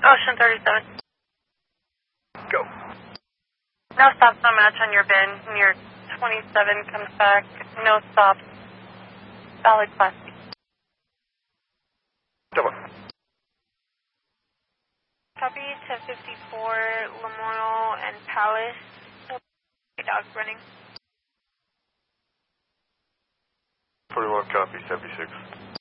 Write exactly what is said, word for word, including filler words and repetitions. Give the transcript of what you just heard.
Ocean thirty-seven. Go. No stops, no match on your bin. Near twenty-seven comes back. No stops. Valid class B. Double. Copy, ten fifty-four, Lamoille and Palace. Dog running. forty-one copy, seventy-six.